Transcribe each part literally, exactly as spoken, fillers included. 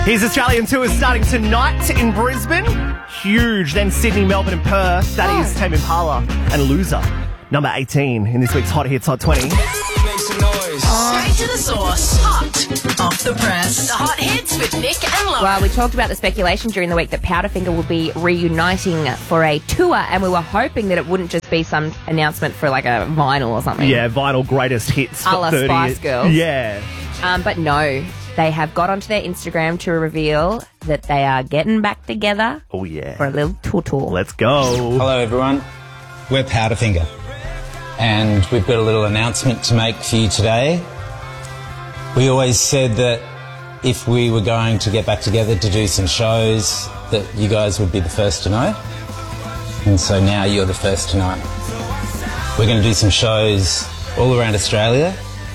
His Australian tour is starting tonight in Brisbane. Huge. Then Sydney, Melbourne and Perth. That Oh. is Tame Impala and Loser. Number eighteen in this week's Hot Hits Hot twenty. Straight to the source. Hot off the press. The hot hits with Nick and Lauren. Well, we talked about the speculation during the week that Powderfinger will be reuniting for a tour, and we were hoping that it wouldn't just be some announcement for like a vinyl or something. Yeah, vinyl greatest hits. A la thirty. Spice Girls. Yeah. Um, but no, they have got onto their Instagram to reveal that they are getting back together Oh, yeah. for a little tour tour. Let's go. Hello everyone, we're Powderfinger and we've got a little announcement to make for you today. We always said that if we were going to get back together to do some shows that you guys would be the first to know, and so now you're the first to know. We're going to do some shows all around Australia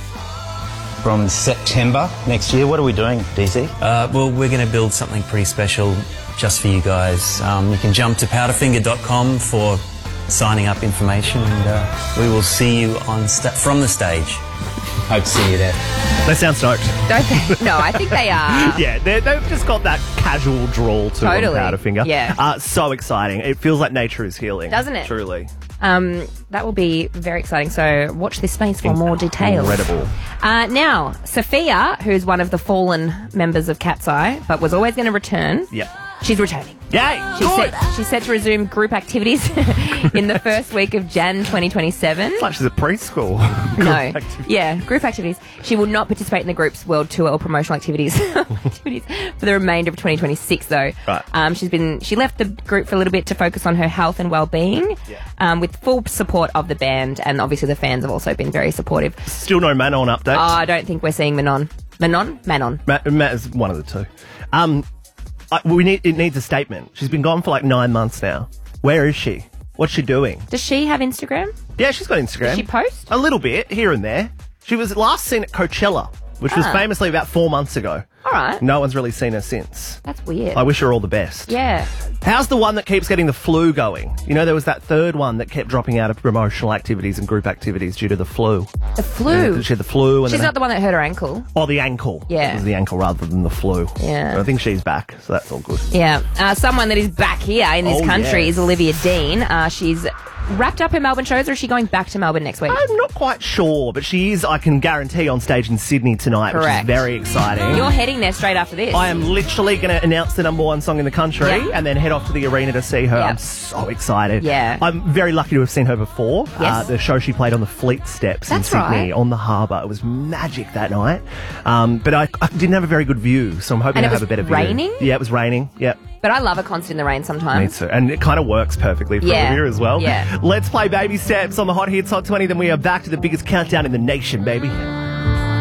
from September next year. What are we doing, D C? Uh, well, we're going to build something pretty special just for you guys. Um, you can jump to powderfinger dot com for signing up information, and uh, we will see you on sta- from the stage. Hope to see you there. They sound stoked. Don't they? No, I think they are. Yeah, they're- they've just got that casual drawl to Totally. them, Powderfinger. Yeah. Uh, so exciting. It feels like nature is healing. Doesn't it? Truly. Um, that will be very exciting. So watch this space for more details. Incredible. Uh, now, Sophia, who's one of the fallen members of Cat's Eye, but was always going to return. Yep. She's returning. Yay! She's Good. set, she's set to resume group activities in the first week of January twenty twenty-seven. It's like she's at preschool. No. Activity. Yeah, group activities. She will not participate in the group's world tour or promotional activities activities for the remainder of twenty twenty-six, though. Right. Um, she's been she left the group for a little bit to focus on her health and well-being, Yeah. um, with full support of the band, and obviously the fans have also been very supportive. Still no Manon update. Oh, I don't think we're seeing Manon. Manon? Manon. Matt, Matt is one of the two. Um, I, we need it needs a statement. She's been gone for like nine months now. Where is she? What's she doing? Does she have Instagram? Yeah, she's got Instagram. Does she post? A little bit here and there. She was last seen at Coachella, which was Ah. famously about four months ago. All right. No one's really seen her since. That's weird. I wish her all the best. Yeah. How's the one that keeps getting the flu going? You know, there was that third one that kept dropping out of promotional activities and group activities due to the flu. The flu. She had the flu. And She's then not the one that hurt her ankle. Oh, the ankle. Yeah. It was the ankle rather than the flu. Yeah. I think she's back, so that's all good. Yeah. Uh, someone that is back here in this Oh, country yes. is Olivia Dean. Uh, she's wrapped up her Melbourne shows, or is she going back to Melbourne next week? I'm not quite sure, but she is, I can guarantee, on stage in Sydney tonight, Correct. which is very exciting. You're heading there straight after this. I am literally going to announce the number one song in the country Yeah. and then head off to the arena to see her. Yep. I'm so excited. Yeah. I'm very lucky to have seen her before. Yes. Uh, the show she played on the Fleet Steps That's in Sydney, right. on the harbour. It was magic that night. Um, but I, I didn't have a very good view, so I'm hoping And to it have a was better view. raining? Yeah, it was raining. Yep. But I love a concert in the rain Me sometimes. too. And it kind of works perfectly for Yeah. Olivia as well. Yeah. Let's play Baby Steps on the Hot Hits Hot twenty. Then we are back to the biggest countdown in the nation, baby.